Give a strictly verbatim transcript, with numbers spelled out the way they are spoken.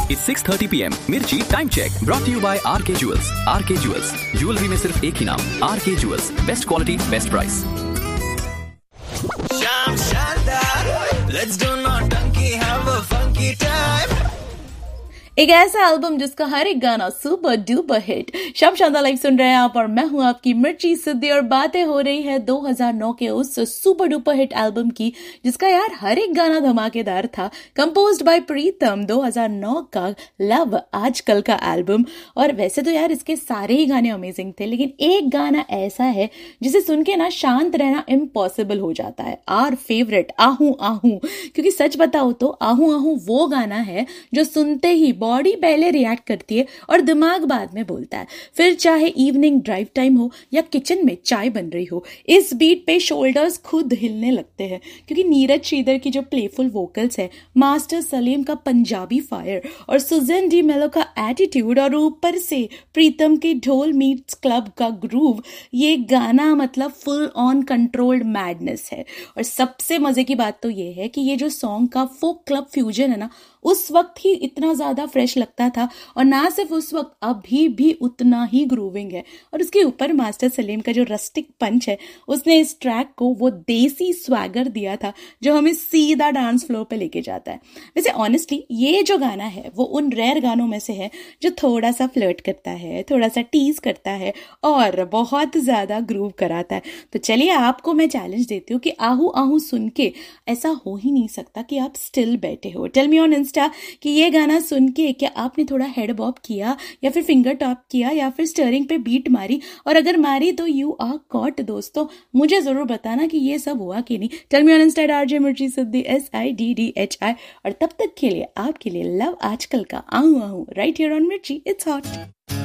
It's six thirty p m Mirchi Time Check brought to you by R K Jewels. R K Jewels, jewelry में सिर्फ एक ही नाम, R K Jewels, best quality, best price. Sham Shandar, let's do naughty, have a funky time. एक ऐसा album जिसका हर एक गाना super duper hit. शाम शानदार लाइव सुन रहे हैं आप और मैं हूं आपकी मिर्ची सिद्धि और बातें हो रही है दो हज़ार नौ के उस सुपर डुपर हिट एल्बम की जिसका यार हर एक गाना धमाकेदार था। कंपोज्ड बाय प्रीतम, दो हज़ार नौ का लव आजकल का एल्बम। और वैसे तो यार इसके सारे ही गाने अमेजिंग थे, लेकिन एक गाना ऐसा है जिसे सुन के ना शांत रहना इम्पॉसिबल हो जाता है। आर फेवरेट आहू आहू, क्योंकि सच बताओ तो आहू आहू वो गाना है जो सुनते ही बॉडी पहले रिएक्ट करती है और दिमाग बाद में बोलता है। फिर चाहे इवनिंग ड्राइव टाइम हो या किचन में चाय बन रही हो, इस बीट पे शोल्डर्स खुद हिलने लगते हैं, क्योंकि नीरज श्रीधर की जो प्लेफुल वोकल्स है, मास्टर सलीम का पंजाबी फायर और सुजैन डी मेलो का एटीट्यूड और ऊपर से प्रीतम के ढोल मीट्स क्लब का ग्रूव, ये गाना मतलब फुल ऑन कंट्रोल्ड मैडनेस है। और सबसे मजे की बात तो ये है कि ये जो सॉन्ग का फोक क्लब फ्यूजन है ना, उस वक्त ही इतना ज्यादा फ्रेश लगता था और ना सिर्फ उस वक्त, अभी भी उतना ही ग्रूविंग है। और उसके ऊपर मास्टर सलीम का जो रस्टिक पंच है, उसने इस ट्रैक को वो देसी स्वैगर दिया था जो हमें सीधा डांस फ्लोर पे लेके जाता है। वैसे ऑनेस्टली ये जो गाना है वो उन रेयर गानों में से है जो थोड़ा सा फ्लर्ट करता है, थोड़ा सा टीज करता है और बहुत ज्यादा ग्रूव कराता है। तो चलिए आपको मैं चैलेंज देती हूँ कि आहू आहू सुन के ऐसा हो ही नहीं सकता कि आप स्टिल बैठे हो। टेल मी ऑन इंस्टा कि ये गाना सुन के क्या आपने थोड़ा हेड बॉब किया या फिर फिंगर टॉप किया या फिर स्टरिंग पे बीट मारी, और अगर मारी तो यू आर कॉट। दोस्तों मुझे जरूर बताना कि ये सब हुआ कि नहीं। Tell me on Insta RJ मिर्ची सिद्धि S I D D H I. और तब तक के लिए आपके लिए लव आजकल का आहू आहू राइट हियर ऑन मिर्ची, इट्स हॉट।